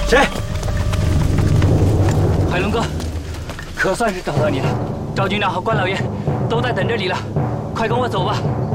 谁？ 海龙哥，可算是找到你了。赵军长和关老爷都在等着你了，快跟我走吧。